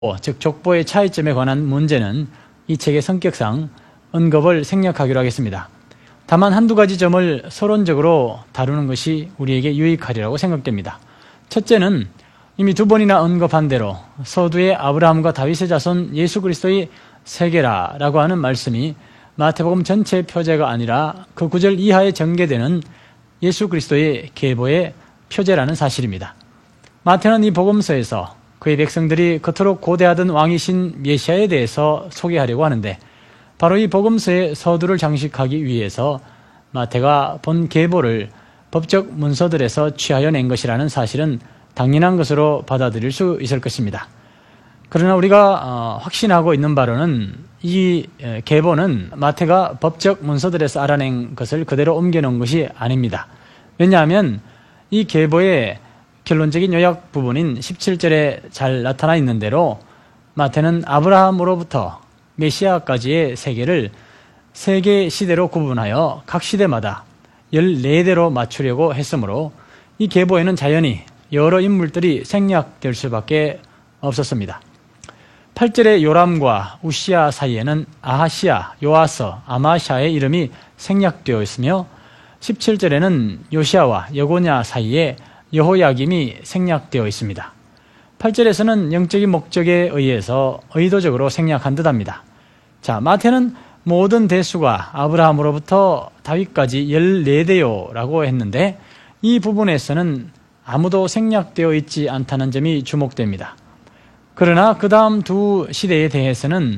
즉 족보의 차이점에 관한 문제는 이 책의 성격상 언급을 생략하기로 하겠습니다. 다만 한두 가지 점을 서론적으로 다루는 것이 우리에게 유익하리라고 생각됩니다. 첫째는 이미 두 번이나 언급한 대로 서두에 아브라함과 다윗의 자손 예수 그리스도의 세계라라고 하는 말씀이 마태복음 전체 표제가 아니라 그 구절 이하에 전개되는 예수 그리스도의 계보의 표제라는 사실입니다. 마태는 이 복음서에서 그의 백성들이 그토록 고대하던 왕이신 메시아에 대해서 소개하려고 하는데, 바로 이 복음서의 서두를 장식하기 위해서 마태가 본 계보를 법적 문서들에서 취하여 낸 것이라는 사실은 당연한 것으로 받아들일 수 있을 것입니다. 그러나 우리가 확신하고 있는 바로는 이 계보는 마태가 법적 문서들에서 알아낸 것을 그대로 옮겨놓은 것이 아닙니다. 왜냐하면 이 계보의 결론적인 요약 부분인 17절에 잘 나타나 있는 대로 마태는 아브라함으로부터 메시아까지의 세계를 세 개 시대로 구분하여 각 시대마다 14대로 맞추려고 했으므로 이 계보에는 자연히 여러 인물들이 생략될 수밖에 없었습니다. 8절의 요람과 우시야 사이에는 아하시야, 요아서, 아마샤의 이름이 생략되어 있으며 17절에는 요시아와 여고냐 사이에 여호야김이 생략되어 있습니다. 8절에서는 영적인 목적에 의해서 의도적으로 생략한 듯합니다. 자, 마태는 모든 대수가 아브라함으로부터 다윗까지 14대요 라고 했는데, 이 부분에서는 아무도 생략되어 있지 않다는 점이 주목됩니다. 그러나 그 다음 두 시대에 대해서는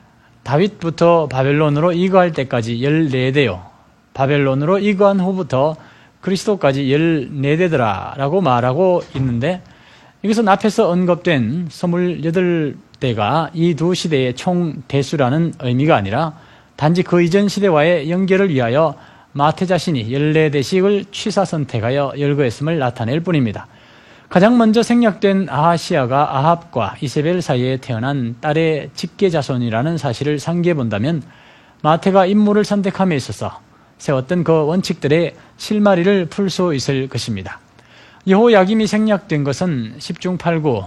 다윗부터 바벨론으로 이거할 때까지 14대요, 바벨론으로 이거한 후부터 그리스도까지 14대더라 라고 말하고 있는데, 여기서 앞에서 언급된 28대가 이 두 시대의 총 대수라는 의미가 아니라 단지 그 이전 시대와의 연결을 위하여 마태 자신이 14대씩을 취사 선택하여 열거했음을 나타낼 뿐입니다. 가장 먼저 생략된 아하시아가 아합과 이세벨 사이에 태어난 딸의 직계 자손이라는 사실을 상기해 본다면 마태가 인물을 선택함에 있어서 세웠던 그 원칙들의 실마리를 풀 수 있을 것입니다. 여호야김이 생략된 것은 10중 8구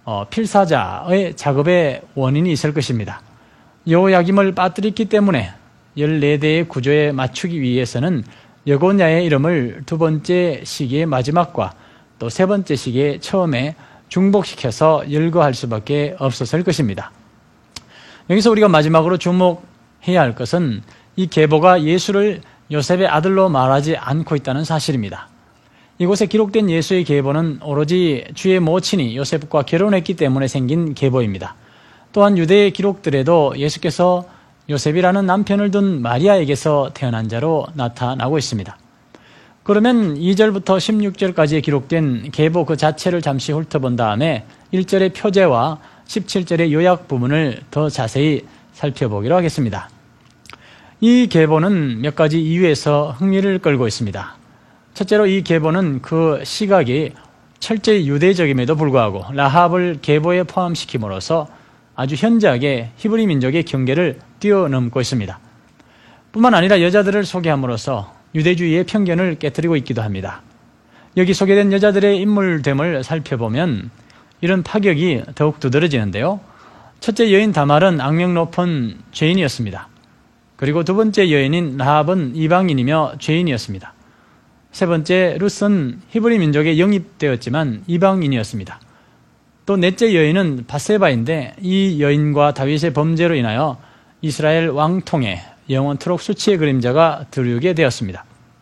필사자의 작업의 원인이 있을 것입니다. 여호야김을 빠뜨렸기 때문에 14대의 구조에 맞추기 위해서는 여고냐의 이름을 두 번째 시기의 마지막과 또 세 번째 시기의 처음에 중복시켜서 열거할 수밖에 없었을 것입니다. 여기서 우리가 마지막으로 주목해야 할 것은 이 계보가 예수를 요셉의 아들로 말하지 않고 있다는 사실입니다. 이곳에 기록된 예수의 계보는 오로지 주의 모친이 요셉과 결혼했기 때문에 생긴 계보입니다. 또한 유대의 기록들에도 예수께서 요셉이라는 남편을 둔 마리아에게서 태어난 자로 나타나고 있습니다. 그러면 2절부터 16절까지 기록된 계보 그 자체를 잠시 훑어본 다음에 1절의 표제와 17절의 요약 부분을 더 자세히 살펴보기로 하겠습니다. 이 계보는 몇 가지 이유에서 흥미를 끌고 있습니다. 첫째로 이 계보는 그 시각이 철저히 유대적임에도 불구하고 라합을 계보에 포함시킴으로써 아주 현저하게 히브리 민족의 경계를 뛰어넘고 있습니다. 뿐만 아니라 여자들을 소개함으로써 유대주의의 편견을 깨뜨리고 있기도 합니다. 여기 소개된 여자들의 인물됨을 살펴보면 이런 파격이 더욱 두드러지는데요. 첫째 여인 다말은 악명 높은 죄인이었습니다. 그리고 두 번째 여인인 라합은 이방인이며 죄인이었습니다. 세 번째 룻은 히브리 민족에 영입되었지만 이방인이었습니다. 또 넷째 여인은 바세바인데 이 여인과 다윗의 범죄로 인하여 이스라엘 왕통에 영원토록 수치의 그림자가 들우게 되었습니다.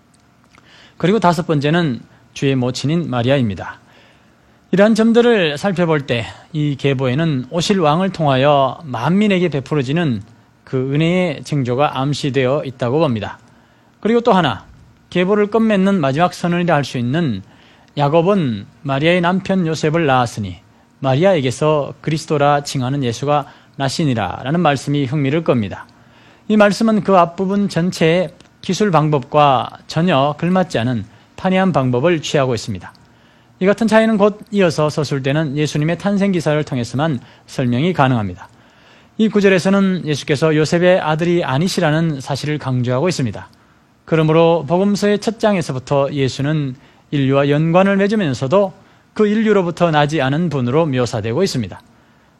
그리고 다섯 번째는 주의 모친인 마리아입니다. 이러한 점들을 살펴볼 때 이 계보에는 오실 왕을 통하여 만민에게 베풀어지는 그 은혜의 징조가 암시되어 있다고 봅니다. 그리고 또 하나, 계보를 끝맺는 마지막 선언이라 할 수 있는 야곱은 마리아의 남편 요셉을 낳았으니 마리아에게서 그리스도라 칭하는 예수가 나시니라 라는 말씀이 흥미를 끕니다. 이 말씀은 그 앞부분 전체의 기술 방법과 전혀 걸맞지 않은 판이한 방법을 취하고 있습니다. 이 같은 차이는 곧 이어서 서술되는 예수님의 탄생 기사를 통해서만 설명이 가능합니다. 이 구절에서는 예수께서 요셉의 아들이 아니시라는 사실을 강조하고 있습니다. 그러므로 복음서의 첫 장에서부터 예수는 인류와 연관을 맺으면서도 그 인류로부터 나지 않은 분으로 묘사되고 있습니다.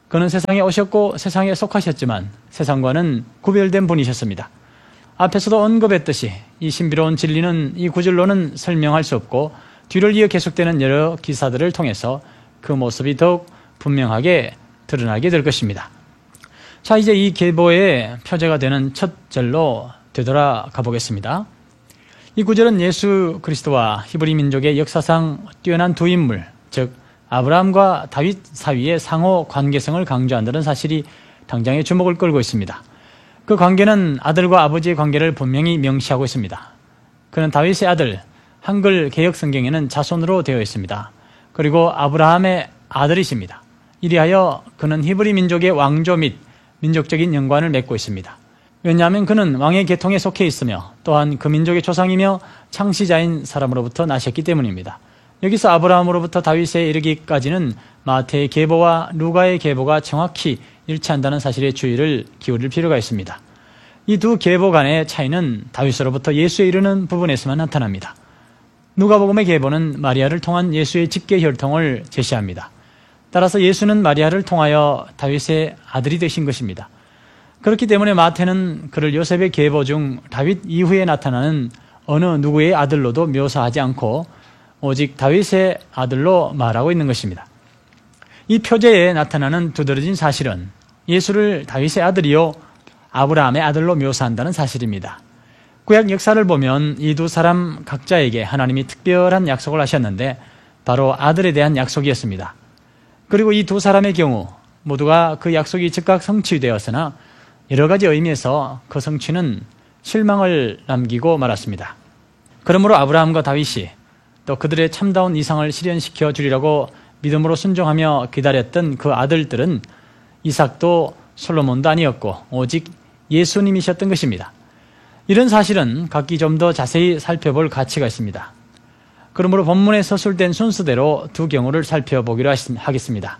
그는 세상에 오셨고 세상에 속하셨지만 세상과는 구별된 분이셨습니다. 앞에서도 언급했듯이 이 신비로운 진리는 이 구절로는 설명할 수 없고 뒤를 이어 계속되는 여러 기사들을 통해서 그 모습이 더욱 분명하게 드러나게 될 것입니다. 자, 이제 이 계보의 표제가 되는 첫 절로 되돌아가 보겠습니다. 이 구절은 예수 그리스도와 히브리 민족의 역사상 뛰어난 두 인물, 즉 아브라함과 다윗 사이의 상호 관계성을 강조한다는 사실이 당장의 주목을 끌고 있습니다. 그 관계는 아들과 아버지의 관계를 분명히 명시하고 있습니다. 그는 다윗의 아들, 한글 개역 성경에는 자손으로 되어 있습니다. 그리고 아브라함의 아들이십니다. 이리하여 그는 히브리 민족의 왕조 및 민족적인 연관을 맺고 있습니다. 왜냐하면 그는 왕의 계통에 속해 있으며 또한 그 민족의 조상이며 창시자인 사람으로부터 나셨기 때문입니다. 여기서 아브라함으로부터 다윗에 이르기까지는 마태의 계보와 루가의 계보가 정확히 일치한다는 사실에 주의를 기울일 필요가 있습니다. 이 두 계보 간의 차이는 다윗으로부터 예수에 이르는 부분에서만 나타납니다. 누가복음의 계보는 마리아를 통한 예수의 직계 혈통을 제시합니다. 따라서 예수는 마리아를 통하여 다윗의 아들이 되신 것입니다. 그렇기 때문에 마태는 그를 요셉의 계보 중 다윗 이후에 나타나는 어느 누구의 아들로도 묘사하지 않고 오직 다윗의 아들로 말하고 있는 것입니다. 이 표제에 나타나는 두드러진 사실은 예수를 다윗의 아들이요 아브라함의 아들로 묘사한다는 사실입니다. 구약 역사를 보면 이 두 사람 각자에게 하나님이 특별한 약속을 하셨는데 바로 아들에 대한 약속이었습니다. 그리고 이 두 사람의 경우 모두가 그 약속이 즉각 성취되었으나 여러 가지 의미에서 그 성취는 실망을 남기고 말았습니다. 그러므로 아브라함과 다윗이 또 그들의 참다운 이상을 실현시켜 주리라고 믿음으로 순종하며 기다렸던 그 아들들은 이삭도 솔로몬도 아니었고 오직 예수님이셨던 것입니다. 이런 사실은 각기 좀 더 자세히 살펴볼 가치가 있습니다. 그러므로 본문에 서술된 순서대로 두 경우를 살펴보기로 하겠습니다.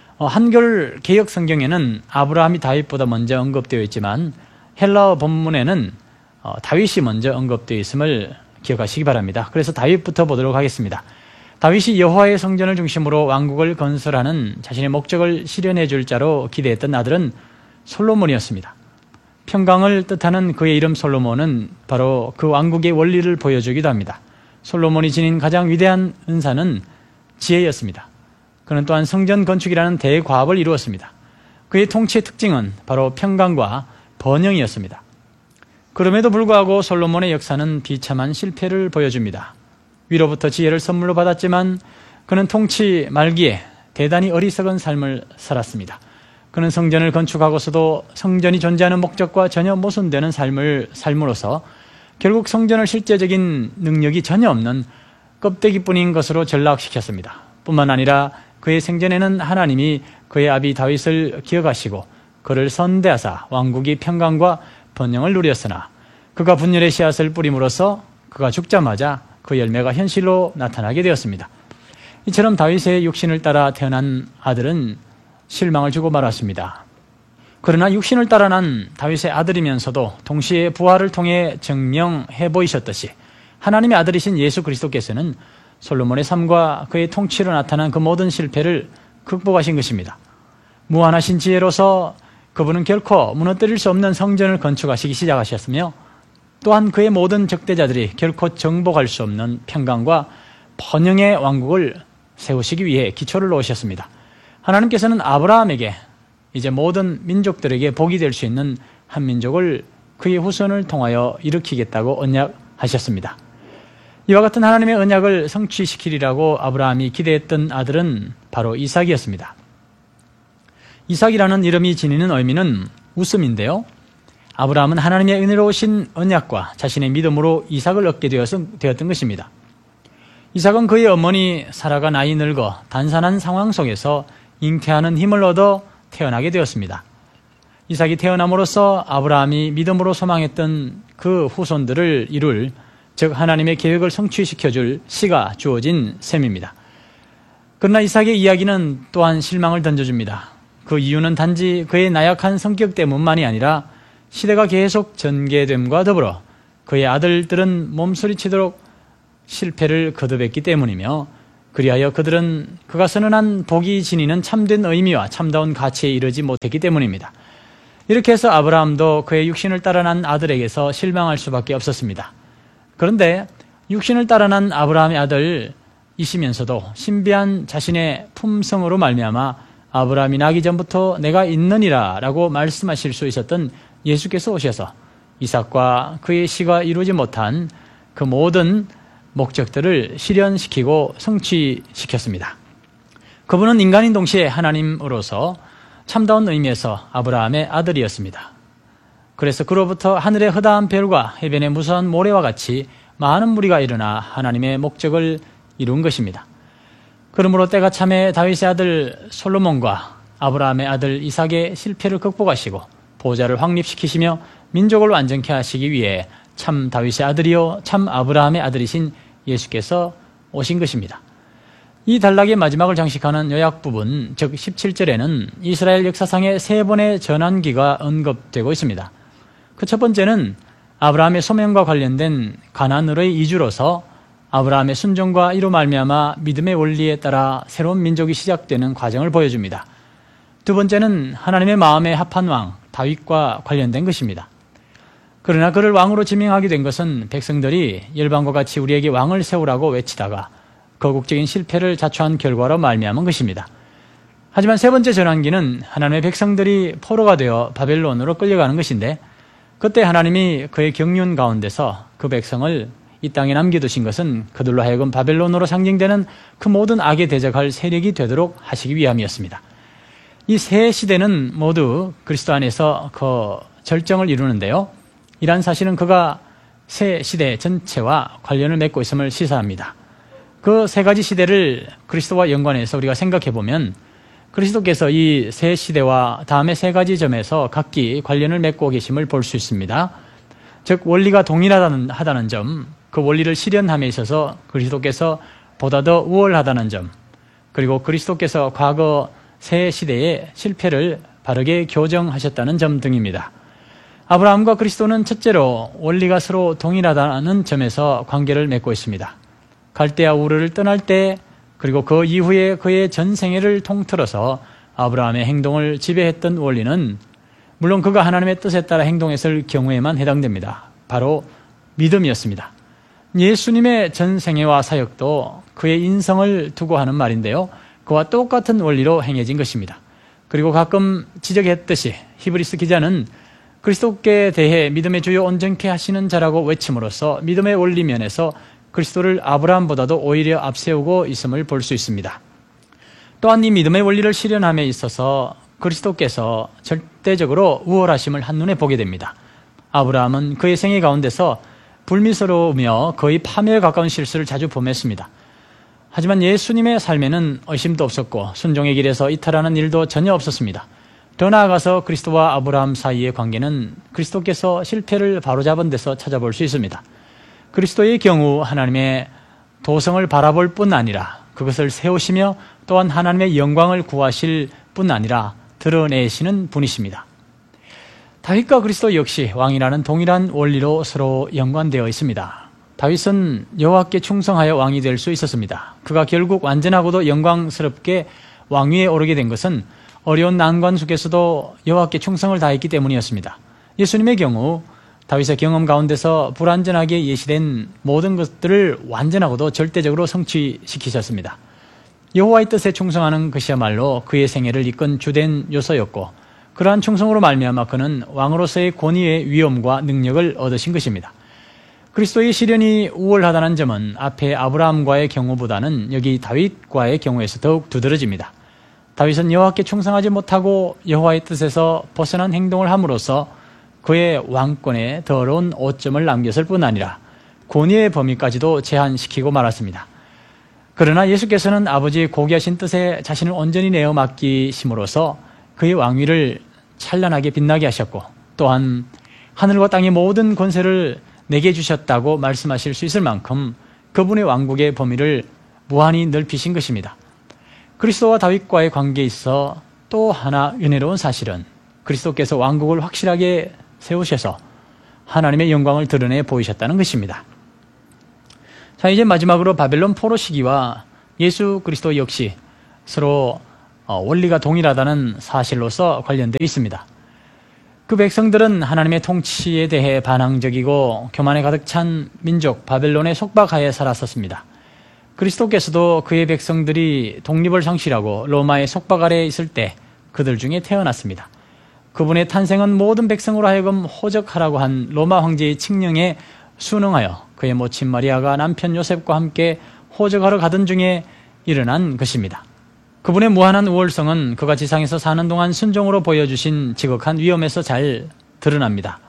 한글 개역 성경에는 아브라함이 다윗보다 먼저 언급되어 있지만 헬라어 본문에는 다윗이 먼저 언급되어 있음을 기억하시기 바랍니다. 그래서 다윗부터 보도록 하겠습니다. 다윗이 여호와의 성전을 중심으로 왕국을 건설하는 자신의 목적을 실현해 줄 자로 기대했던 아들은 솔로몬이었습니다. 평강을 뜻하는 그의 이름 솔로몬은 바로 그 왕국의 원리를 보여주기도 합니다. 솔로몬이 지닌 가장 위대한 은사는 지혜였습니다. 그는 또한 성전 건축이라는 대과업을 이루었습니다. 그의 통치의 특징은 바로 평강과 번영이었습니다. 그럼에도 불구하고 솔로몬의 역사는 비참한 실패를 보여줍니다. 위로부터 지혜를 선물로 받았지만 그는 통치 말기에 대단히 어리석은 삶을 살았습니다. 그는 성전을 건축하고서도 성전이 존재하는 목적과 전혀 모순되는 삶을 삶으로써 결국 성전을 실제적인 능력이 전혀 없는 껍데기뿐인 것으로 전락시켰습니다. 뿐만 아니라 그의 생전에는 하나님이 그의 아비 다윗을 기억하시고 그를 선대하사 왕국이 평강과 번영을 누렸으나 그가 분열의 씨앗을 뿌림으로써 그가 죽자마자 그 열매가 현실로 나타나게 되었습니다. 이처럼 다윗의 육신을 따라 태어난 아들은 실망을 주고 말았습니다. 그러나 육신을 따라 난 다윗의 아들이면서도 동시에 부활을 통해 증명해 보이셨듯이 하나님의 아들이신 예수 그리스도께서는 솔로몬의 삶과 그의 통치로 나타난 그 모든 실패를 극복하신 것입니다. 무한하신 지혜로서 그분은 결코 무너뜨릴 수 없는 성전을 건축하시기 시작하셨으며 또한 그의 모든 적대자들이 결코 정복할 수 없는 평강과 번영의 왕국을 세우시기 위해 기초를 놓으셨습니다. 하나님께서는 아브라함에게 이제 모든 민족들에게 복이 될 수 있는 한 민족을 그의 후손을 통하여 일으키겠다고 언약하셨습니다. 이와 같은 하나님의 언약을 성취시키리라고 아브라함이 기대했던 아들은 바로 이삭이었습니다. 이삭이라는 이름이 지니는 의미는 웃음인데요. 아브라함은 하나님의 은혜로우신 언약과 자신의 믿음으로 이삭을 얻게 되었던 것입니다. 이삭은 그의 어머니 사라가 나이 늙어 단산한 상황 속에서 잉태하는 힘을 얻어 태어나게 되었습니다. 이삭이 태어남으로써 아브라함이 믿음으로 소망했던 그 후손들을 이룰, 즉 하나님의 계획을 성취시켜줄 씨가 주어진 셈입니다. 그러나 이삭의 이야기는 또한 실망을 던져줍니다. 그 이유는 단지 그의 나약한 성격 때문만이 아니라 시대가 계속 전개됨과 더불어 그의 아들들은 몸소리치도록 실패를 거듭했기 때문이며 그리하여 그들은 그가 선언한 복이 지니는 참된 의미와 참다운 가치에 이르지 못했기 때문입니다. 이렇게 해서 아브라함도 그의 육신을 따라 난 아들에게서 실망할 수밖에 없었습니다. 그런데 육신을 따라 난 아브라함의 아들이시면서도 신비한 자신의 품성으로 말미암아 아브라함이 나기 전부터 내가 있느니라 라고 말씀하실 수 있었던 예수께서 오셔서 이삭과 그의 시가 이루지 못한 그 모든 목적들을 실현시키고 성취시켰습니다. 그분은 인간인 동시에 하나님으로서 참다운 의미에서 아브라함의 아들이었습니다. 그래서 그로부터 하늘의 허다한 별과 해변의 무수한 모래와 같이 많은 무리가 일어나 하나님의 목적을 이룬 것입니다. 그러므로 때가 참에 다윗의 아들 솔로몬과 아브라함의 아들 이삭의 실패를 극복하시고 보좌를 확립시키시며 민족을 완전케 하시기 위해 참 다윗의 아들이요 참 아브라함의 아들이신 예수께서 오신 것입니다. 이 단락의 마지막을 장식하는 요약 부분, 즉 17절에는 이스라엘 역사상의 3번의 전환기가 언급되고 있습니다. 그 첫 번째는 아브라함의 소명과 관련된 가나안으로의 이주로서 아브라함의 순종과 이로 말미암아 믿음의 원리에 따라 새로운 민족이 시작되는 과정을 보여줍니다. 두 번째는 하나님의 마음에 합한 왕 다윗과 관련된 것입니다. 그러나 그를 왕으로 지명하게 된 것은 백성들이 열방과 같이 우리에게 왕을 세우라고 외치다가 거국적인 실패를 자초한 결과로 말미암은 것입니다. 하지만 세 번째 전환기는 하나님의 백성들이 포로가 되어 바벨론으로 끌려가는 것인데 그때 하나님이 그의 경륜 가운데서 그 백성을 이 땅에 남겨두신 것은 그들로 하여금 바벨론으로 상징되는 그 모든 악에 대적할 세력이 되도록 하시기 위함이었습니다. 이 세 시대는 모두 그리스도 안에서 그 절정을 이루는데요. 이러한 사실은 그가 세 시대 전체와 관련을 맺고 있음을 시사합니다. 그 세 가지 시대를 그리스도와 연관해서 우리가 생각해 보면 그리스도께서 이 세 시대와 다음의 세 가지 점에서 각기 관련을 맺고 계심을 볼 수 있습니다. 즉 원리가 동일하다는 점, 그 원리를 실현함에 있어서 그리스도께서 보다 더 우월하다는 점, 그리고 그리스도께서 과거 세 시대의 실패를 바르게 교정하셨다는 점 등입니다. 아브라함과 그리스도는 첫째로 원리가 서로 동일하다는 점에서 관계를 맺고 있습니다. 갈대아 우르를 떠날 때 그리고 그 이후에 그의 전생애를 통틀어서 아브라함의 행동을 지배했던 원리는 물론 그가 하나님의 뜻에 따라 행동했을 경우에만 해당됩니다. 바로 믿음이었습니다. 예수님의 전생애와 사역도 그의 인성을 두고 하는 말인데요. 그와 똑같은 원리로 행해진 것입니다. 그리고 가끔 지적했듯이 히브리서 기자는 그리스도께 대해 믿음의 주요 온전케 하시는 자라고 외침으로써 믿음의 원리 면에서 그리스도를 아브라함보다도 오히려 앞세우고 있음을 볼 수 있습니다. 또한 이 믿음의 원리를 실현함에 있어서 그리스도께서 절대적으로 우월하심을 한눈에 보게 됩니다. 아브라함은 그의 생애 가운데서 불미스러우며 거의 파멸에 가까운 실수를 자주 범했습니다. 하지만 예수님의 삶에는 의심도 없었고 순종의 길에서 이탈하는 일도 전혀 없었습니다. 더 나아가서 그리스도와 아브라함 사이의 관계는 그리스도께서 실패를 바로잡은 데서 찾아볼 수 있습니다. 그리스도의 경우 하나님의 도성을 바라볼 뿐 아니라 그것을 세우시며 또한 하나님의 영광을 구하실 뿐 아니라 드러내시는 분이십니다. 다윗과 그리스도 역시 왕이라는 동일한 원리로 서로 연관되어 있습니다. 다윗은 여호와께 충성하여 왕이 될 수 있었습니다. 그가 결국 완전하고도 영광스럽게 왕위에 오르게 된 것은 어려운 난관 속에서도 여호와께 충성을 다했기 때문이었습니다. 예수님의 경우 다윗의 경험 가운데서 불완전하게 예시된 모든 것들을 완전하고도 절대적으로 성취시키셨습니다. 여호와의 뜻에 충성하는 것이야말로 그의 생애를 이끈 주된 요소였고 그러한 충성으로 말미암아 그는 왕으로서의 권위의 위엄과 능력을 얻으신 것입니다. 그리스도의 시련이 우월하다는 점은 앞에 아브라함과의 경우보다는 여기 다윗과의 경우에서 더욱 두드러집니다. 다윗은 여호와께 충성하지 못하고 여호와의 뜻에서 벗어난 행동을 함으로써 그의 왕권에 더러운 오점을 남겼을 뿐 아니라 권위의 범위까지도 제한시키고 말았습니다. 그러나 예수께서는 아버지의 고귀하신 뜻에 자신을 온전히 내어 맡기심으로써 그의 왕위를 찬란하게 빛나게 하셨고 또한 하늘과 땅의 모든 권세를 내게 주셨다고 말씀하실 수 있을 만큼 그분의 왕국의 범위를 무한히 넓히신 것입니다. 그리스도와 다윗과의 관계에 있어 또 하나 은혜로운 사실은 그리스도께서 왕국을 확실하게 세우셔서 하나님의 영광을 드러내 보이셨다는 것입니다. 자, 이제 마지막으로 바벨론 포로 시기와 예수 그리스도 역시 서로 원리가 동일하다는 사실로서 관련되어 있습니다. 그 백성들은 하나님의 통치에 대해 반항적이고 교만에 가득 찬 민족 바벨론의 속박하에 살았었습니다. 그리스도께서도 그의 백성들이 독립을 상실하고 로마의 속박 아래에 있을 때 그들 중에 태어났습니다. 그분의 탄생은 모든 백성으로 하여금 호적하라고 한 로마 황제의 칙령에 순응하여 그의 모친 마리아가 남편 요셉과 함께 호적하러 가던 중에 일어난 것입니다. 그분의 무한한 우월성은 그가 지상에서 사는 동안 순종으로 보여주신 지극한 위엄에서 잘 드러납니다.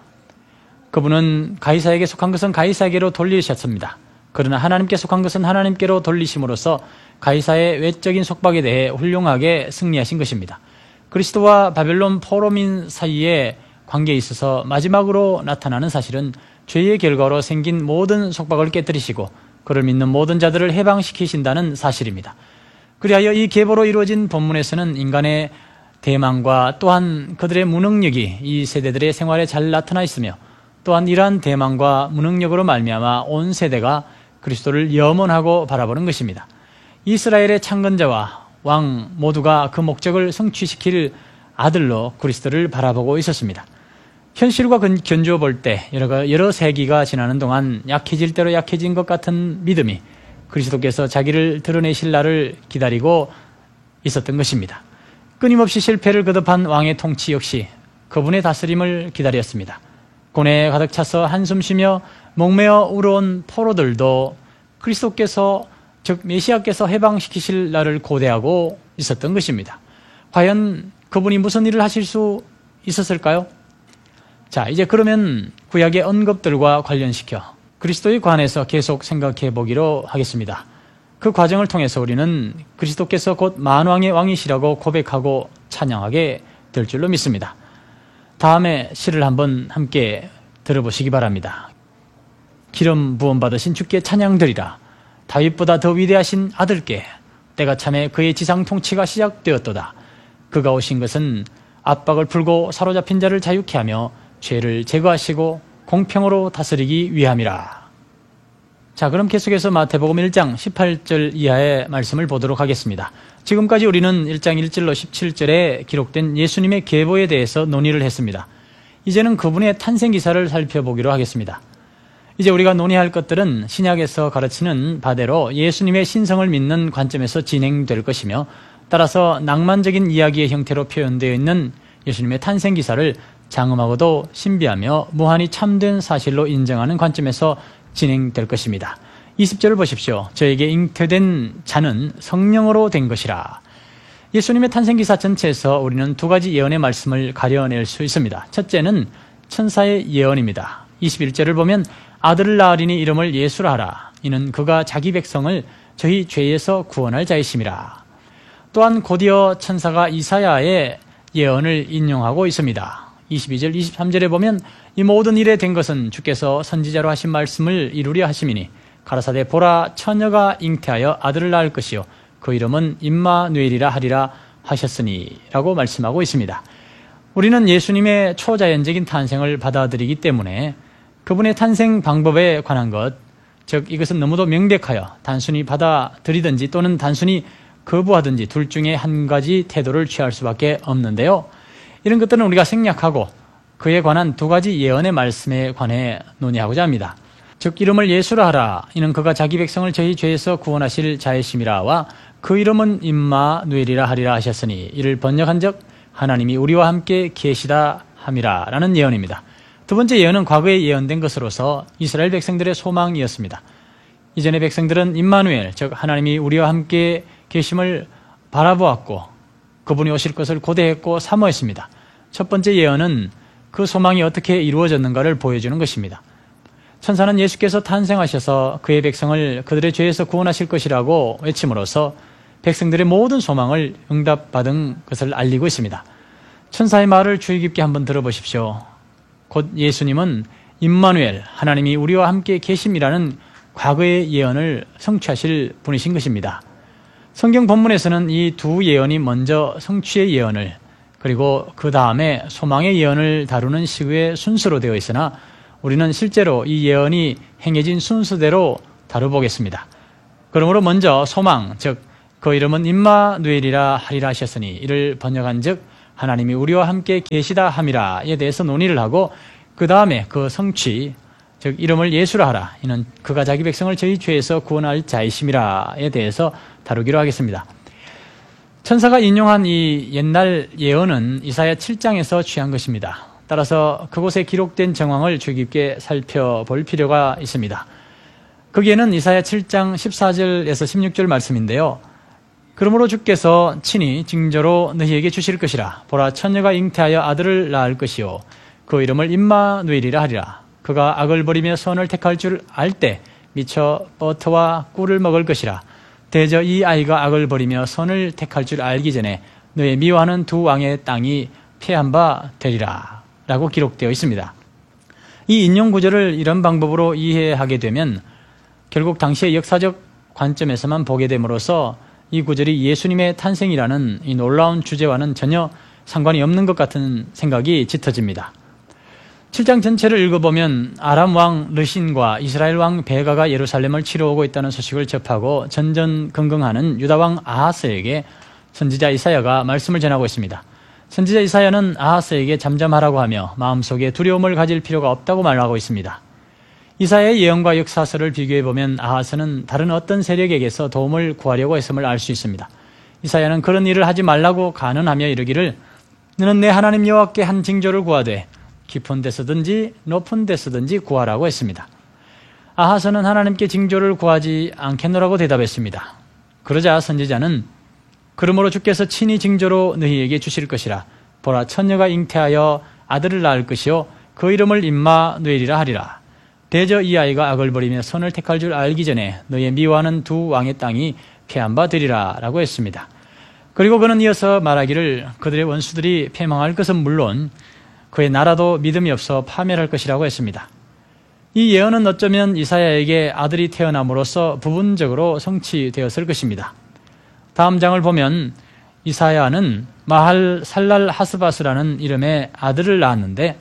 그분은 가이사에게 속한 것은 가이사에게로 돌리셨습니다. 그러나 하나님께 속한 것은 하나님께로 돌리심으로써 가이사의 외적인 속박에 대해 훌륭하게 승리하신 것입니다. 그리스도와 바벨론 포로민 사이의 관계에 있어서 마지막으로 나타나는 사실은 죄의 결과로 생긴 모든 속박을 깨뜨리시고 그를 믿는 모든 자들을 해방시키신다는 사실입니다. 그리하여 이 계보로 이루어진 본문에서는 인간의 대망과 또한 그들의 무능력이 이 세대들의 생활에 잘 나타나 있으며 또한 이러한 대망과 무능력으로 말미암아 온 세대가 그리스도를 염원하고 바라보는 것입니다. 이스라엘의 창건자와 왕 모두가 그 목적을 성취시킬 아들로 그리스도를 바라보고 있었습니다. 현실과 견주어 볼 때 여러 세기가 지나는 동안 약해질 대로 약해진 것 같은 믿음이 그리스도께서 자기를 드러내실 날을 기다리고 있었던 것입니다. 끊임없이 실패를 거듭한 왕의 통치 역시 그분의 다스림을 기다렸습니다. 고뇌에 가득 차서 한숨 쉬며 목매어 울어온 포로들도 그리스도께서 즉 메시아께서 해방시키실 날을 고대하고 있었던 것입니다. 과연 그분이 무슨 일을 하실 수 있었을까요? 자, 이제 그러면 구약의 언급들과 관련시켜 그리스도에 관해서 계속 생각해 보기로 하겠습니다. 그 과정을 통해서 우리는 그리스도께서 곧 만왕의 왕이시라고 고백하고 찬양하게 될 줄로 믿습니다. 다음에 시를 한번 함께 들어보시기 바랍니다. 기름 부음 받으신 주께 찬양드리라. 다윗보다 더 위대하신 아들께 때가 참에 그의 지상 통치가 시작되었도다. 그가 오신 것은 압박을 풀고 사로잡힌 자를 자유케 하며 죄를 제거하시고 공평으로 다스리기 위함이라. 자, 그럼 계속해서 마태복음 1장 18절 이하의 말씀을 보도록 하겠습니다. 지금까지 우리는 1장 1절로 17절에 기록된 예수님의 계보에 대해서 논의를 했습니다. 이제는 그분의 탄생 기사를 살펴보기로 하겠습니다. 이제 우리가 논의할 것들은 신약에서 가르치는 바대로 예수님의 신성을 믿는 관점에서 진행될 것이며 따라서 낭만적인 이야기의 형태로 표현되어 있는 예수님의 탄생 기사를 장엄하고도 신비하며 무한히 참된 사실로 인정하는 관점에서 진행될 것입니다. 20절을 보십시오. 저에게 잉태된 자는 성령으로 된 것이라. 예수님의 탄생기사 전체에서 우리는 두 가지 예언의 말씀을 가려낼 수 있습니다. 첫째는 천사의 예언입니다. 21절을 보면 아들을 낳으리니 이름을 예수라 하라. 이는 그가 자기 백성을 저희 죄에서 구원할 자이심이라. 또한 곧이어 천사가 이사야의 예언을 인용하고 있습니다. 22절, 23절에 보면 이 모든 일에 된 것은 주께서 선지자로 하신 말씀을 이루려 하심이니 가라사대 보라 처녀가 잉태하여 아들을 낳을 것이요 그 이름은 임마누엘이라 하리라 하셨으니 라고 말씀하고 있습니다. 우리는 예수님의 초자연적인 탄생을 받아들이기 때문에 그분의 탄생 방법에 관한 것, 즉 이것은 너무도 명백하여 단순히 받아들이든지 또는 단순히 거부하든지 둘 중에 한 가지 태도를 취할 수밖에 없는데요. 이런 것들은 우리가 생략하고 그에 관한 두 가지 예언의 말씀에 관해 논의하고자 합니다. 즉 이름을 예수라 하라. 이는 그가 자기 백성을 저희 죄에서 구원하실 자이심이라와 그 이름은 임마누엘이라 하리라 하셨으니 이를 번역한즉 하나님이 우리와 함께 계시다 함이라 라는 예언입니다. 두 번째 예언은 과거에 예언된 것으로서 이스라엘 백성들의 소망이었습니다. 이전의 백성들은 임마누엘, 즉 하나님이 우리와 함께 계심을 바라보았고 그분이 오실 것을 고대했고 사모했습니다. 첫 번째 예언은 그 소망이 어떻게 이루어졌는가를 보여주는 것입니다. 천사는 예수께서 탄생하셔서 그의 백성을 그들의 죄에서 구원하실 것이라고 외침으로써 백성들의 모든 소망을 응답받은 것을 알리고 있습니다. 천사의 말을 주의 깊게 한번 들어보십시오. 곧 예수님은 임마누엘, 하나님이 우리와 함께 계심이라는 과거의 예언을 성취하실 분이신 것입니다. 성경 본문에서는 이 두 예언이 먼저 성취의 예언을 그리고 그 다음에 소망의 예언을 다루는 식의 순서로 되어 있으나 우리는 실제로 이 예언이 행해진 순서대로 다뤄보겠습니다. 그러므로 먼저 소망, 즉 그 이름은 임마누엘이라 하리라 하셨으니 이를 번역한 즉 하나님이 우리와 함께 계시다 함이라에 대해서 논의를 하고 그 다음에 그 성취, 즉 이름을 예수라 하라. 이는 그가 자기 백성을 저희 죄에서 구원할 자이심이라에 대해서 다루기로 하겠습니다. 천사가 인용한 이 옛날 예언은 이사야 7장에서 취한 것입니다. 따라서 그곳에 기록된 정황을 주의 깊게 살펴볼 필요가 있습니다. 거기에는 이사야 7장 14절에서 16절 말씀인데요. 그러므로 주께서 친히 징조로 너희에게 주실 것이라. 보라, 처녀가 잉태하여 아들을 낳을 것이요 그 이름을 임마누엘이라 하리라. 그가 악을 버리며 선을 택할 줄 알 때 미쳐 버터와 꿀을 먹을 것이라. 대저 이 아이가 악을 버리며 선을 택할 줄 알기 전에 너의 미워하는 두 왕의 땅이 패한 바 되리라 라고 기록되어 있습니다. 이 인용 구절을 이런 방법으로 이해하게 되면 결국 당시의 역사적 관점에서만 보게 됨으로써 이 구절이 예수님의 탄생이라는 이 놀라운 주제와는 전혀 상관이 없는 것 같은 생각이 짙어집니다. 7장 전체를 읽어보면 아람 왕 르신과 이스라엘 왕 베가가 예루살렘을 치러 오고 있다는 소식을 접하고 전전긍긍하는 유다 왕 아하스에게 선지자 이사야가 말씀을 전하고 있습니다. 선지자 이사야는 아하스에게 잠잠하라고 하며 마음속에 두려움을 가질 필요가 없다고 말하고 있습니다. 이사야의 예언과 역사서를 비교해보면 아하스는 다른 어떤 세력에게서 도움을 구하려고 했음을 알 수 있습니다. 이사야는 그런 일을 하지 말라고 간언하며 이르기를 너는 내 하나님 여호와께 한 징조를 구하되 깊은 데서든지 높은 데서든지 구하라고 했습니다. 아하스는 하나님께 징조를 구하지 않겠노라고 대답했습니다. 그러자 선지자는 그러므로 주께서 친히 징조로 너희에게 주실 것이라. 보라, 처녀가 잉태하여 아들을 낳을 것이요 그 이름을 임마누엘이라 하리라. 대저 이 아이가 악을 버리며 선을 택할 줄 알기 전에 너의 미워하는 두 왕의 땅이 패한 바 되리라 라고 했습니다. 그리고 그는 이어서 말하기를 그들의 원수들이 패망할 것은 물론 그의 나라도 믿음이 없어 파멸할 것이라고 했습니다. 이 예언은 어쩌면 이사야에게 아들이 태어남으로써 부분적으로 성취되었을 것입니다. 다음 장을 보면 이사야는 마할 살랄 하스바스라는 이름의 아들을 낳았는데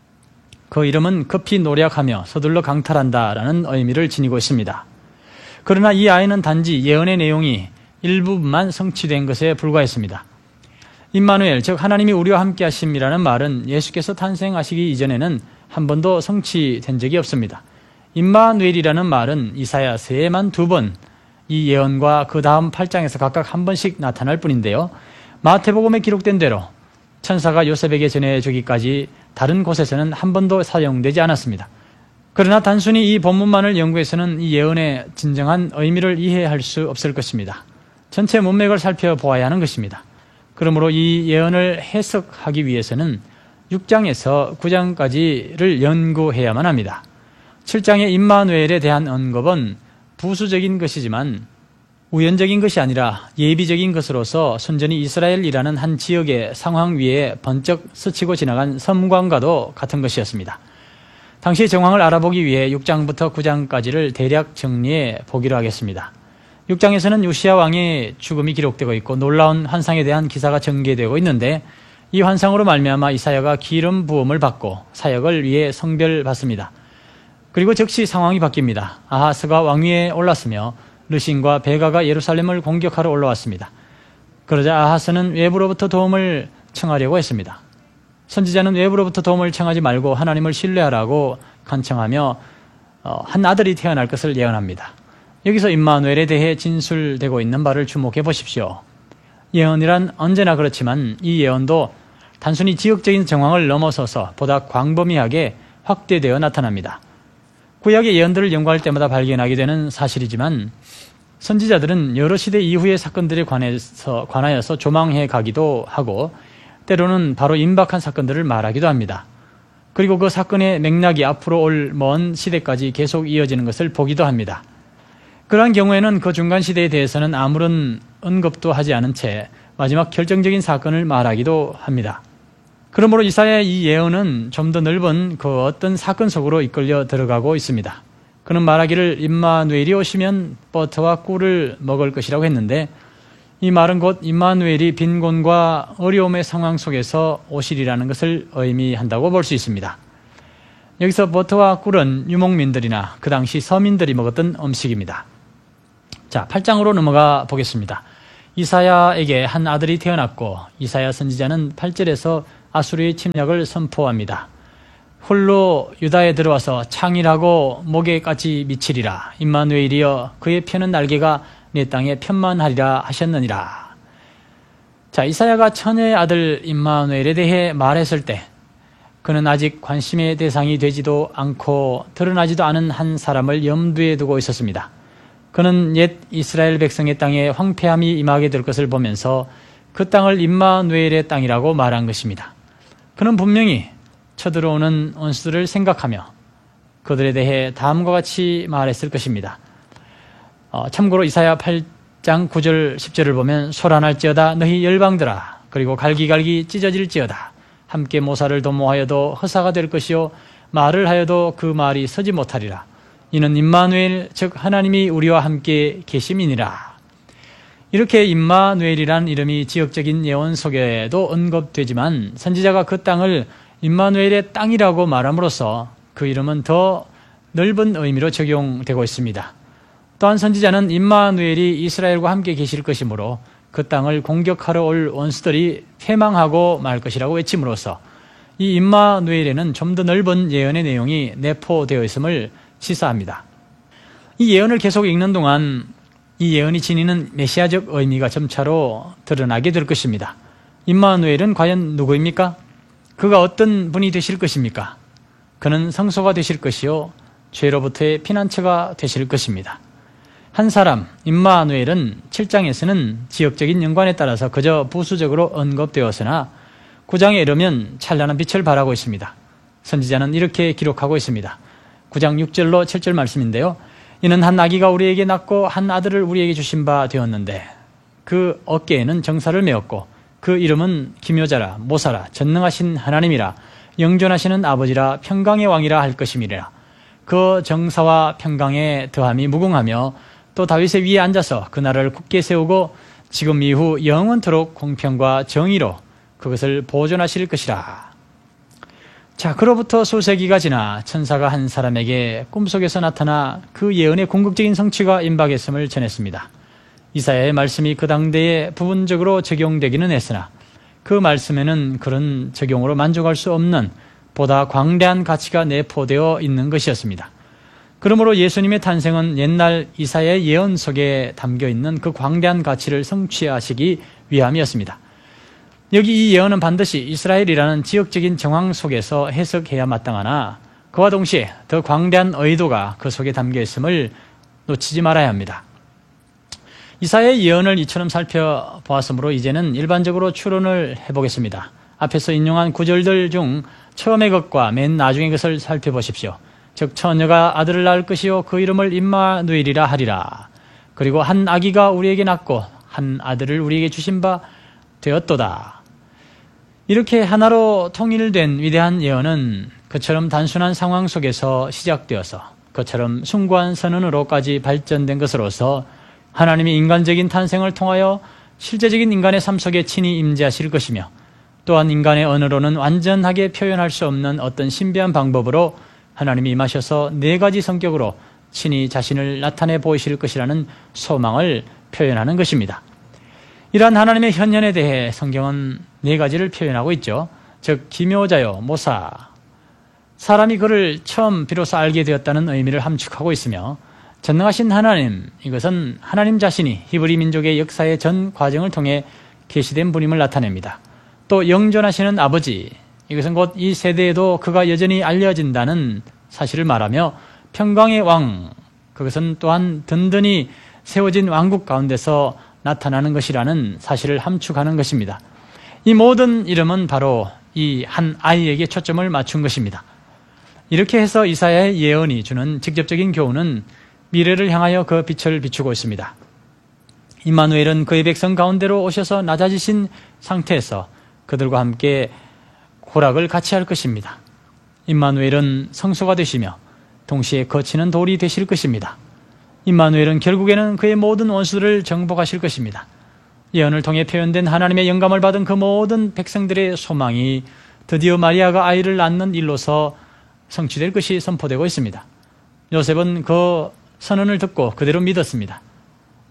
그 이름은 급히 노력하며 서둘러 강탈한다라는 의미를 지니고 있습니다. 그러나 이 아이는 단지 예언의 내용이 일부분만 성취된 것에 불과했습니다. 임마누엘, 즉 하나님이 우리와 함께 하심이라는 말은 예수께서 탄생하시기 이전에는 한 번도 성취된 적이 없습니다. 임마누엘이라는 말은 이사야서에만 2번, 이 예언과 그 다음 8장에서 각각 한 번씩 나타날 뿐인데요. 마태복음에 기록된 대로 천사가 요셉에게 전해주기까지 다른 곳에서는 한 번도 사용되지 않았습니다. 그러나 단순히 이 본문만을 연구해서는 이 예언의 진정한 의미를 이해할 수 없을 것입니다. 전체 문맥을 살펴보아야 하는 것입니다. 그러므로 이 예언을 해석하기 위해서는 6장에서 9장까지를 연구해야만 합니다. 7장의 임마누엘에 대한 언급은 부수적인 것이지만 우연적인 것이 아니라 예비적인 것으로서 순전히 이스라엘이라는 한 지역의 상황 위에 번쩍 스치고 지나간 섬광과도 같은 것이었습니다. 당시 정황을 알아보기 위해 6장부터 9장까지를 대략 정리해 보기로 하겠습니다. 6장에서는 요시야 왕의 죽음이 기록되고 있고 놀라운 환상에 대한 기사가 전개되고 있는데 이 환상으로 말미암아 이사야가 기름 부음을 받고 사역을 위해 성별받습니다. 그리고 즉시 상황이 바뀝니다. 아하스가 왕위에 올랐으며 르신과 베가가 예루살렘을 공격하러 올라왔습니다. 그러자 아하스는 외부로부터 도움을 청하려고 했습니다. 선지자는 외부로부터 도움을 청하지 말고 하나님을 신뢰하라고 간청하며 한 아들이 태어날 것을 예언합니다. 여기서 임마누엘에 대해 진술되고 있는 바를 주목해 보십시오. 예언이란 언제나 그렇지만 이 예언도 단순히 지역적인 정황을 넘어서서 보다 광범위하게 확대되어 나타납니다. 구약의 예언들을 연구할 때마다 발견하게 되는 사실이지만 선지자들은 여러 시대 이후의 사건들에 관하여서 조망해 가기도 하고 때로는 바로 임박한 사건들을 말하기도 합니다. 그리고 그 사건의 맥락이 앞으로 올 먼 시대까지 계속 이어지는 것을 보기도 합니다. 그러한 경우에는 그 중간 시대에 대해서는 아무런 언급도 하지 않은 채 마지막 결정적인 사건을 말하기도 합니다. 그러므로 이사야의 이 예언은 좀 더 넓은 그 어떤 사건 속으로 이끌려 들어가고 있습니다. 그는 말하기를 임마누엘이 오시면 버터와 꿀을 먹을 것이라고 했는데 이 말은 곧 임마누엘이 빈곤과 어려움의 상황 속에서 오시리라는 것을 의미한다고 볼 수 있습니다. 여기서 버터와 꿀은 유목민들이나 그 당시 서민들이 먹었던 음식입니다. 자, 8장으로 넘어가 보겠습니다. 이사야에게 한 아들이 태어났고 이사야 선지자는 8절에서 아수르의 침략을 선포합니다. 홀로 유다에 들어와서 창이라고 목에까지 미치리라. 임마누엘이여 그의 펴는 날개가 내 땅에 편만하리라 하셨느니라. 자, 이사야가 처녀의 아들 임마누엘에 대해 말했을 때 그는 아직 관심의 대상이 되지도 않고 드러나지도 않은 한 사람을 염두에 두고 있었습니다. 그는 옛 이스라엘 백성의 땅에 황폐함이 임하게 될 것을 보면서 그 땅을 임마누엘의 땅이라고 말한 것입니다. 그는 분명히 쳐들어오는 원수들을 생각하며 그들에 대해 다음과 같이 말했을 것입니다. 참고로 이사야 8장 9절 10절을 보면 소란할지어다 너희 열방들아 그리고 갈기갈기 찢어질지어다 함께 모사를 도모하여도 허사가 될 것이요 말을 하여도 그 말이 서지 못하리라. 이는 임마누엘 즉 하나님이 우리와 함께 계심이니라. 이렇게 임마누엘이란 이름이 지역적인 예언 속에도 언급되지만 선지자가 그 땅을 임마누엘의 땅이라고 말함으로써 그 이름은 더 넓은 의미로 적용되고 있습니다. 또한 선지자는 임마누엘이 이스라엘과 함께 계실 것이므로 그 땅을 공격하러 올 원수들이 패망하고 말 것이라고 외침으로써 이 임마누엘에는 좀 더 넓은 예언의 내용이 내포되어 있음을 시사합니다. 이 예언을 계속 읽는 동안 이 예언이 지니는 메시아적 의미가 점차로 드러나게 될 것입니다. 임마누엘은 과연 누구입니까? 그가 어떤 분이 되실 것입니까? 그는 성소가 되실 것이요 죄로부터의 피난처가 되실 것입니다. 한 사람 임마누엘은 7장에서는 지역적인 연관에 따라서 그저 부수적으로 언급되었으나 9장에 이르면 찬란한 빛을 발하고 있습니다. 선지자는 이렇게 기록하고 있습니다. 9장 6절로 7절 말씀인데요. 이는 한 아기가 우리에게 낳고 한 아들을 우리에게 주신 바 되었는데 그 어깨에는 정사를 메었고 그 이름은 기묘자라 모사라 전능하신 하나님이라 영존하시는 아버지라 평강의 왕이라 할 것임이라. 그 정사와 평강의 더함이 무궁하며 또 다윗의 위에 앉아서 그 나라를 굳게 세우고 지금 이후 영원토록 공평과 정의로 그것을 보존하실 것이라. 자, 그로부터 수세기가 지나 천사가 한 사람에게 꿈속에서 나타나 그 예언의 궁극적인 성취가 임박했음을 전했습니다. 이사야의 말씀이 그 당대에 부분적으로 적용되기는 했으나 그 말씀에는 그런 적용으로 만족할 수 없는 보다 광대한 가치가 내포되어 있는 것이었습니다. 그러므로 예수님의 탄생은 옛날 이사야의 예언 속에 담겨있는 그 광대한 가치를 성취하시기 위함이었습니다. 여기 이 예언은 반드시 이스라엘이라는 지역적인 정황 속에서 해석해야 마땅하나 그와 동시에 더 광대한 의도가 그 속에 담겨있음을 놓치지 말아야 합니다. 이사야의 예언을 이처럼 살펴보았으므로 이제는 일반적으로 추론을 해보겠습니다. 앞에서 인용한 구절들 중 처음의 것과 맨 나중의 것을 살펴보십시오. 즉 처녀가 아들을 낳을 것이요 그 이름을 임마누엘이라 하리라. 그리고 한 아기가 우리에게 낳고 한 아들을 우리에게 주신 바 되었도다. 이렇게 하나로 통일된 위대한 예언은 그처럼 단순한 상황 속에서 시작되어서 그처럼 숭고한 선언으로까지 발전된 것으로서 하나님이 인간적인 탄생을 통하여 실제적인 인간의 삶 속에 친히 임재하실 것이며 또한 인간의 언어로는 완전하게 표현할 수 없는 어떤 신비한 방법으로 하나님이 임하셔서 네 가지 성격으로 친히 자신을 나타내 보이실 것이라는 소망을 표현하는 것입니다. 이러한 하나님의 현현에 대해 성경은 네 가지를 표현하고 있죠. 즉 기묘자요 모사, 사람이 그를 처음 비로소 알게 되었다는 의미를 함축하고 있으며 전능하신 하나님, 이것은 하나님 자신이 히브리 민족의 역사의 전 과정을 통해 계시된 분임을 나타냅니다. 또 영존하시는 아버지, 이것은 곧 이 세대에도 그가 여전히 알려진다는 사실을 말하며 평강의 왕, 그것은 또한 든든히 세워진 왕국 가운데서 나타나는 것이라는 사실을 함축하는 것입니다. 이 모든 이름은 바로 이 한 아이에게 초점을 맞춘 것입니다. 이렇게 해서 이사야의 예언이 주는 직접적인 교훈은 미래를 향하여 그 빛을 비추고 있습니다. 임마누엘은 그의 백성 가운데로 오셔서 낮아지신 상태에서 그들과 함께 고락을 같이 할 것입니다. 임마누엘은 성소가 되시며 동시에 거치는 돌이 되실 것입니다. 임마누엘은 결국에는 그의 모든 원수들을 정복하실 것입니다. 예언을 통해 표현된 하나님의 영감을 받은 그 모든 백성들의 소망이 드디어 마리아가 아이를 낳는 일로서 성취될 것이 선포되고 있습니다. 요셉은 그 선언을 듣고 그대로 믿었습니다.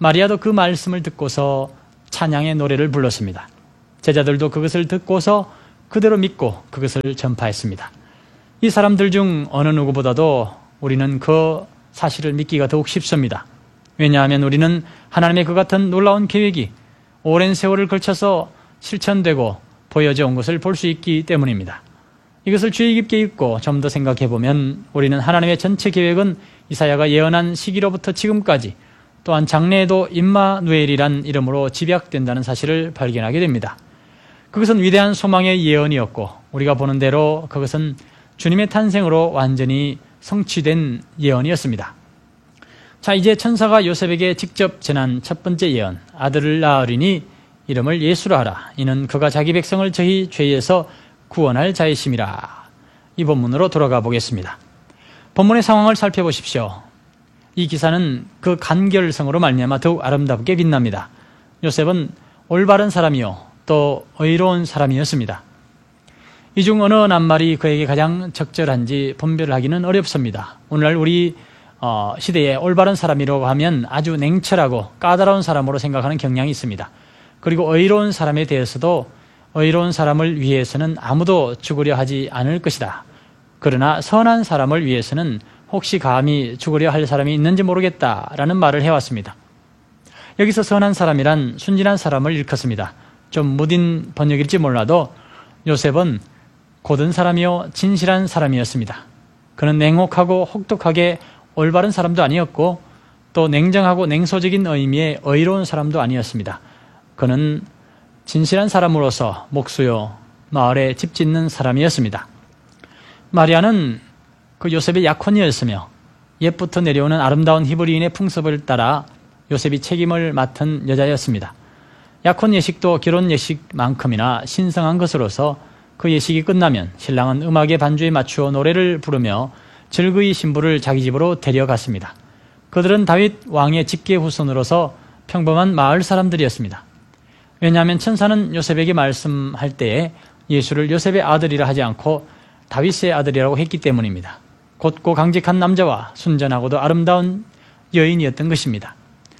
마리아도 그 말씀을 듣고서 찬양의 노래를 불렀습니다. 제자들도 그것을 듣고서 그대로 믿고 그것을 전파했습니다. 이 사람들 중 어느 누구보다도 우리는 그 사실을 믿기가 더욱 쉽습니다. 왜냐하면 우리는 하나님의 그 같은 놀라운 계획이 오랜 세월을 걸쳐서 실천되고 보여져 온 것을 볼 수 있기 때문입니다. 이것을 주의 깊게 읽고 좀 더 생각해 보면 우리는 하나님의 전체 계획은 이사야가 예언한 시기로부터 지금까지 또한 장래에도 임마누엘이란 이름으로 집약된다는 사실을 발견하게 됩니다. 그것은 위대한 소망의 예언이었고 우리가 보는 대로 그것은 주님의 탄생으로 완전히 성취된 예언이었습니다. 자, 이제 천사가 요셉에게 직접 전한 첫 번째 예언, 아들을 낳으리니 이름을 예수라 하라. 이는 그가 자기 백성을 저희 죄에서 구원할 자이심이라. 이 본문으로 돌아가 보겠습니다. 본문의 상황을 살펴보십시오. 이 기사는 그 간결성으로 말미암아 더욱 아름답게 빛납니다. 요셉은 올바른 사람이요 또 의로운 사람이었습니다. 이 중 어느 낱말이 그에게 가장 적절한지 분별을 하기는 어렵습니다. 오늘날 우리 시대에 올바른 사람이라고 하면 아주 냉철하고 까다로운 사람으로 생각하는 경향이 있습니다. 그리고 의로운 사람에 대해서도 의로운 사람을 위해서는 아무도 죽으려 하지 않을 것이다. 그러나 선한 사람을 위해서는 혹시 감히 죽으려 할 사람이 있는지 모르겠다라는 말을 해왔습니다. 여기서 선한 사람이란 순진한 사람을 일컫습니다. 좀 무딘 번역일지 몰라도 요셉은 고든 사람이요 진실한 사람이었습니다. 그는 냉혹하고 혹독하게 올바른 사람도 아니었고 또 냉정하고 냉소적인 의미의 의로운 사람도 아니었습니다. 그는 진실한 사람으로서 목수요 마을에 집 짓는 사람이었습니다. 마리아는 그 요셉의 약혼이었으며 옛부터 내려오는 아름다운 히브리인의 풍습을 따라 요셉이 책임을 맡은 여자였습니다. 약혼 예식도 결혼 예식만큼이나 신성한 것으로서 그 예식이 끝나면 신랑은 음악의 반주에 맞추어 노래를 부르며 즐거이 신부를 자기 집으로 데려갔습니다. 그들은 다윗 왕의 직계 후손으로서 평범한 마을 사람들이었습니다. 왜냐하면 천사는 요셉에게 말씀할 때에 예수를 요셉의 아들이라 하지 않고 다윗의 아들이라고 했기 때문입니다. 곧고 강직한 남자와 순전하고도 아름다운 여인이었던 것입니다.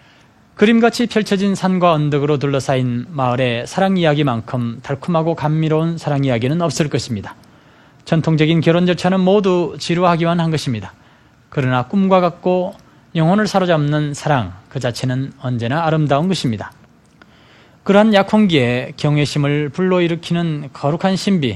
그림같이 펼쳐진 산과 언덕으로 둘러싸인 마을의 사랑 이야기만큼 달콤하고 감미로운 사랑 이야기는 없을 것입니다. 전통적인 결혼 절차는 모두 지루하기만 한 것입니다. 그러나 꿈과 같고 영혼을 사로잡는 사랑 그 자체는 언제나 아름다운 것입니다. 그러한 약혼기에 경외심을 불러일으키는 거룩한 신비,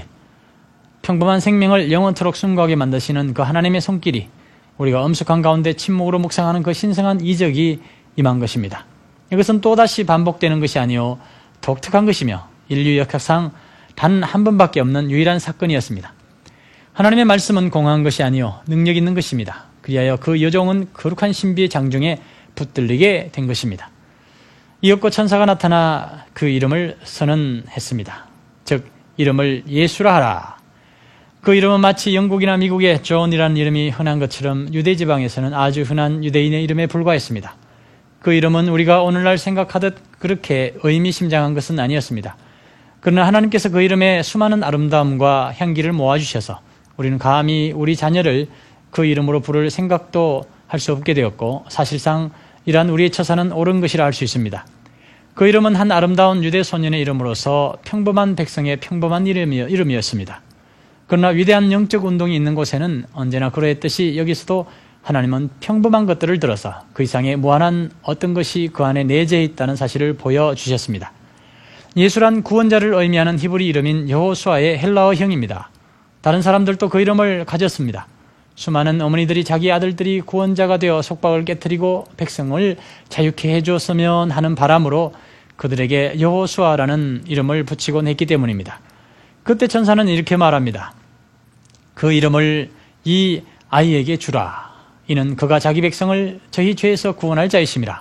평범한 생명을 영원토록 숭고하게 만드시는 그 하나님의 손길이 우리가 엄숙한 가운데 침묵으로 묵상하는 그 신성한 이적이 임한 것입니다. 이것은 또다시 반복되는 것이 아니요 독특한 것이며 인류 역사상 단 한 번밖에 없는 유일한 사건이었습니다. 하나님의 말씀은 공허한 것이 아니요 능력 있는 것입니다. 그리하여 그 여종은 거룩한 신비의 장중에 붙들리게 된 것입니다. 이었고 천사가 나타나 그 이름을 선언했습니다. 즉 이름을 예수라 하라. 그 이름은 마치 영국이나 미국의 존이라는 이름이 흔한 것처럼 유대 지방에서는 아주 흔한 유대인의 이름에 불과했습니다. 그 이름은 우리가 오늘날 생각하듯 그렇게 의미심장한 것은 아니었습니다. 그러나 하나님께서 그 이름에 수많은 아름다움과 향기를 모아주셔서 우리는 감히 우리 자녀를 그 이름으로 부를 생각도 할 수 없게 되었고 사실상 이러한 우리의 처사는 옳은 것이라 할 수 있습니다. 그 이름은 한 아름다운 유대 소년의 이름으로서 평범한 백성의 평범한 이름이었습니다. 그러나 위대한 영적 운동이 있는 곳에는 언제나 그러했듯이 여기서도 하나님은 평범한 것들을 들어서 그 이상의 무한한 어떤 것이 그 안에 내재해 있다는 사실을 보여주셨습니다. 예수란 구원자를 의미하는 히브리 이름인 여호수아의 헬라어형입니다. 다른 사람들도 그 이름을 가졌습니다. 수많은 어머니들이 자기 아들들이 구원자가 되어 속박을 깨뜨리고 백성을 자유케 해주었으면 하는 바람으로 그들에게 여호수아라는 이름을 붙이곤 했기 때문입니다. 그때 천사는 이렇게 말합니다. 그 이름을 이 아이에게 주라. 이는 그가 자기 백성을 저희 죄에서 구원할 자이심이라.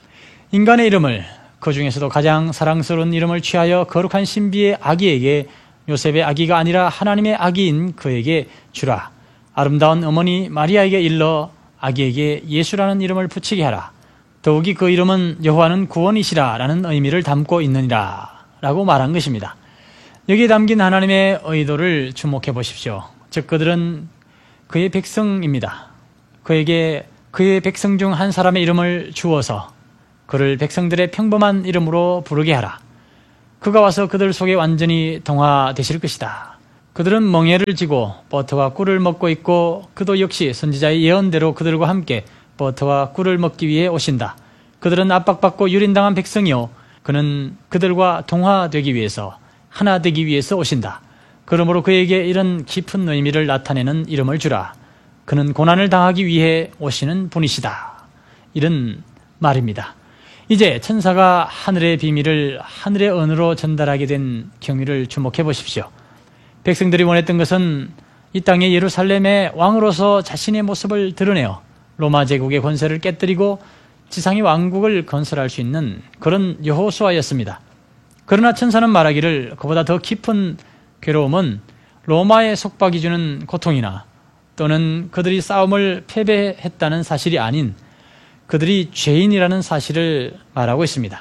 인간의 이름을 그 중에서도 가장 사랑스러운 이름을 취하여 거룩한 신비의 아기에게 요셉의 아기가 아니라 하나님의 아기인 그에게 주라. 아름다운 어머니 마리아에게 일러 아기에게 예수라는 이름을 붙이게 하라. 더욱이 그 이름은 여호와는 구원이시라 라는 의미를 담고 있느니라 라고 말한 것입니다. 여기에 담긴 하나님의 의도를 주목해 보십시오. 즉 그들은 그의 백성입니다. 그에게 그의 백성 중 한 사람의 이름을 주어서 그를 백성들의 평범한 이름으로 부르게 하라. 그가 와서 그들 속에 완전히 동화되실 것이다. 그들은 멍에를 지고 버터와 꿀을 먹고 있고 그도 역시 선지자의 예언대로 그들과 함께 버터와 꿀을 먹기 위해 오신다. 그들은 압박받고 유린당한 백성이요 그는 그들과 동화되기 위해서 하나 되기 위해서 오신다. 그러므로 그에게 이런 깊은 의미를 나타내는 이름을 주라. 그는 고난을 당하기 위해 오시는 분이시다. 이런 말입니다. 이제 천사가 하늘의 비밀을 하늘의 언어로 전달하게 된 경위를 주목해 보십시오. 백성들이 원했던 것은 이 땅의 예루살렘의 왕으로서 자신의 모습을 드러내어 로마 제국의 권세를 깨뜨리고 지상의 왕국을 건설할 수 있는 그런 여호수아였습니다. 그러나 천사는 말하기를 그보다 더 깊은 괴로움은 로마의 속박이 주는 고통이나 또는 그들이 싸움을 패배했다는 사실이 아닌 그들이 죄인이라는 사실을 말하고 있습니다.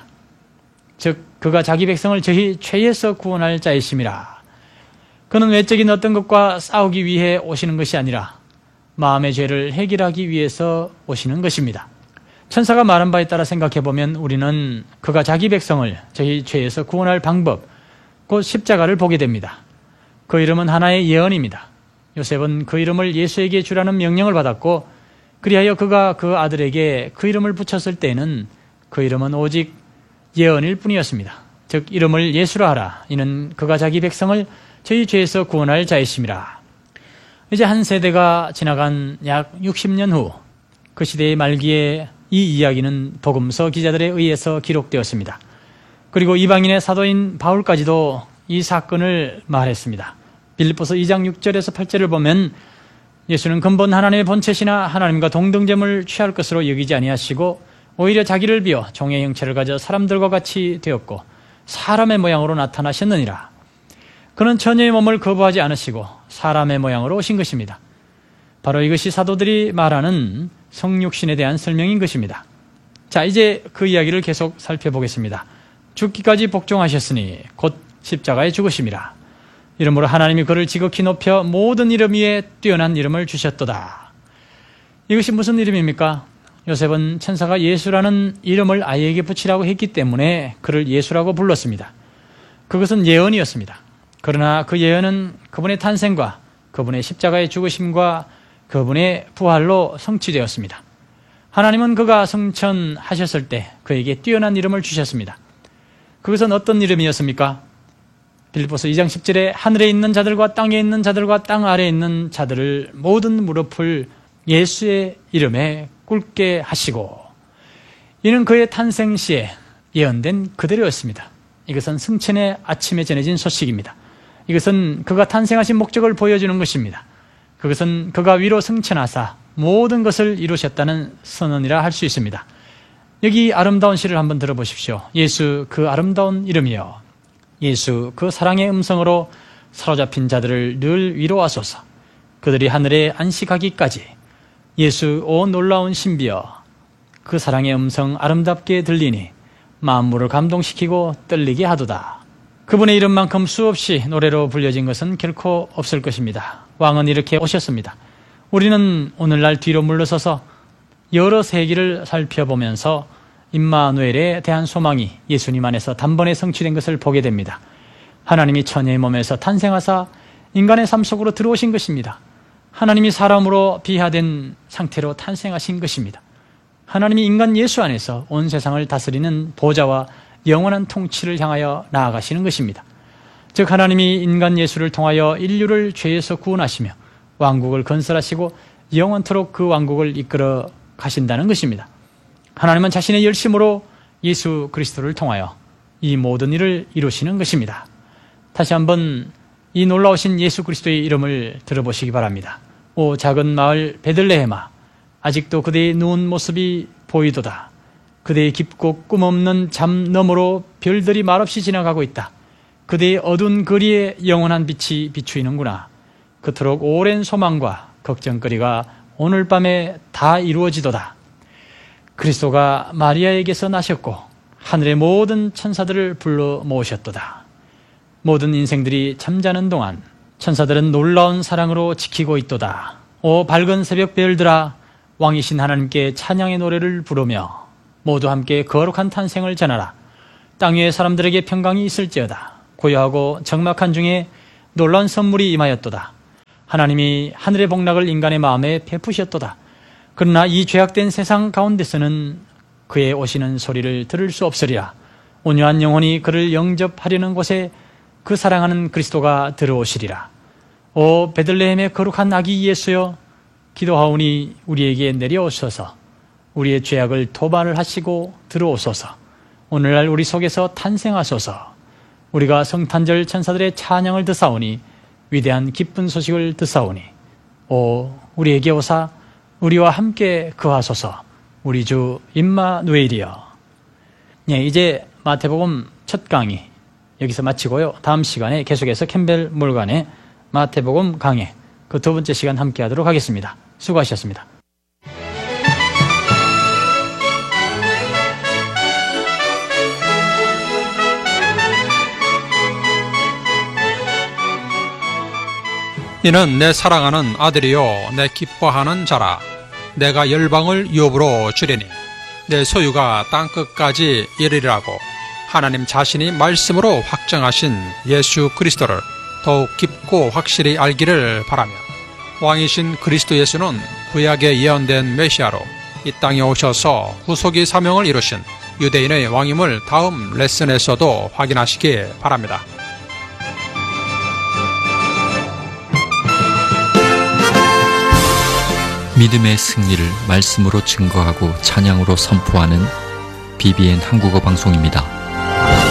즉 그가 자기 백성을 저희 죄에서 구원할 자이심이라. 그는 외적인 어떤 것과 싸우기 위해 오시는 것이 아니라 마음의 죄를 해결하기 위해서 오시는 것입니다. 천사가 말한 바에 따라 생각해보면 우리는 그가 자기 백성을 저희 죄에서 구원할 방법, 곧 십자가를 보게 됩니다. 그 이름은 하나의 예언입니다. 요셉은 그 이름을 예수에게 주라는 명령을 받았고 그리하여 그가 그 아들에게 그 이름을 붙였을 때에는 그 이름은 오직 예언일 뿐이었습니다. 즉 이름을 예수라 하라. 이는 그가 자기 백성을 저희 죄에서 구원할 자이심이라. 이제 한 세대가 지나간 약 60년 후 그 시대의 말기에 이 이야기는 복음서 기자들에 의해서 기록되었습니다. 그리고 이방인의 사도인 바울까지도 이 사건을 말했습니다. 빌립보서 2장 6절에서 8절을 보면 예수는 근본 하나님의 본체시나 하나님과 동등됨을 취할 것으로 여기지 아니하시고 오히려 자기를 비워 종의 형체를 가져 사람들과 같이 되었고 사람의 모양으로 나타나셨느니라. 그는 처녀의 몸을 거부하지 않으시고 사람의 모양으로 오신 것입니다. 바로 이것이 사도들이 말하는 성육신에 대한 설명인 것입니다. 자, 이제 그 이야기를 계속 살펴보겠습니다. 죽기까지 복종하셨으니 곧 십자가에 죽으심이라. 이러므로 하나님이 그를 지극히 높여 모든 이름 위에 뛰어난 이름을 주셨도다. 이것이 무슨 이름입니까? 요셉은 천사가 예수라는 이름을 아이에게 붙이라고 했기 때문에 그를 예수라고 불렀습니다. 그것은 예언이었습니다. 그러나 그 예언은 그분의 탄생과 그분의 십자가의 죽으심과 그분의 부활로 성취되었습니다. 하나님은 그가 성천하셨을 때 그에게 뛰어난 이름을 주셨습니다. 그것은 어떤 이름이었습니까? 빌립보서 2장 10절에 하늘에 있는 자들과 땅에 있는 자들과 땅 아래에 있는 자들을 모든 무릎을 예수의 이름에 꿇게 하시고, 이는 그의 탄생 시에 예언된 그대로였습니다. 이것은 승천의 아침에 전해진 소식입니다. 이것은 그가 탄생하신 목적을 보여주는 것입니다. 그것은 그가 위로 승천하사 모든 것을 이루셨다는 선언이라 할 수 있습니다. 여기 아름다운 시를 한번 들어보십시오. 예수 그 아름다운 이름이여, 예수 그 사랑의 음성으로 사로잡힌 자들을 늘 위로하소서. 그들이 하늘에 안식하기까지. 예수 오 놀라운 신비여, 그 사랑의 음성 아름답게 들리니 만물을 감동시키고 떨리게 하도다. 그분의 이름만큼 수없이 노래로 불려진 것은 결코 없을 것입니다. 왕은 이렇게 오셨습니다. 우리는 오늘날 뒤로 물러서서 여러 세기를 살펴보면서 임마누엘에 대한 소망이 예수님 안에서 단번에 성취된 것을 보게 됩니다. 하나님이 처녀의 몸에서 탄생하사 인간의 삶 속으로 들어오신 것입니다. 하나님이 사람으로 비하된 상태로 탄생하신 것입니다. 하나님이 인간 예수 안에서 온 세상을 다스리는 보좌와 영원한 통치를 향하여 나아가시는 것입니다. 즉 하나님이 인간 예수를 통하여 인류를 죄에서 구원하시며 왕국을 건설하시고 영원토록 그 왕국을 이끌어 가신다는 것입니다. 하나님은 자신의 열심으로 예수 그리스도를 통하여 이 모든 일을 이루시는 것입니다. 다시 한번 이 놀라우신 예수 그리스도의 이름을 들어보시기 바랍니다. 오 작은 마을 베들레헴아, 아직도 그대의 누운 모습이 보이도다. 그대의 깊고 꿈없는 잠 너머로 별들이 말없이 지나가고 있다. 그대의 어두운 거리에 영원한 빛이 비추이는구나. 그토록 오랜 소망과 걱정거리가 오늘 밤에 다 이루어지도다. 그리스도가 마리아에게서 나셨고 하늘의 모든 천사들을 불러 모으셨도다. 모든 인생들이 잠자는 동안 천사들은 놀라운 사랑으로 지키고 있도다. 오 밝은 새벽 별들아, 왕이신 하나님께 찬양의 노래를 부르며 모두 함께 거룩한 탄생을 전하라. 땅 위의 사람들에게 평강이 있을지어다. 고요하고 적막한 중에 놀라운 선물이 임하였도다. 하나님이 하늘의 복락을 인간의 마음에 베푸셨도다. 그러나 이 죄악된 세상 가운데서는 그의 오시는 소리를 들을 수 없으리라. 온유한 영혼이 그를 영접하려는 곳에 그 사랑하는 그리스도가 들어오시리라. 오 베들레헴의 거룩한 아기 예수여, 기도하오니 우리에게 내려오소서. 우리의 죄악을 도발하시고 들어오소서. 오늘날 우리 속에서 탄생하소서. 우리가 성탄절 천사들의 찬양을 듣사오니 위대한 기쁜 소식을 듣사오니 오 우리에게 오사 우리와 함께 거하소서. 우리 주 임마누엘이여. 네, 이제 마태복음 첫 강의 여기서 마치고요. 다음 시간에 계속해서 캠벨 몰간의 마태복음 강해 그 두 번째 시간 함께 하도록 하겠습니다. 수고하셨습니다. 이는 내 사랑하는 아들이요 내 기뻐하는 자라. 내가 열방을 유업으로 주리니 내 소유가 땅끝까지 이르리라고 하나님 자신이 말씀으로 확정하신 예수 그리스도를 더욱 깊고 확실히 알기를 바라며, 왕이신 그리스도 예수는 구약에 예언된 메시아로 이 땅에 오셔서 후속의 사명을 이루신 유대인의 왕임을 다음 레슨에서도 확인하시기 바랍니다. 믿음의 승리를 말씀으로 증거하고 찬양으로 선포하는 BBN 한국어 방송입니다.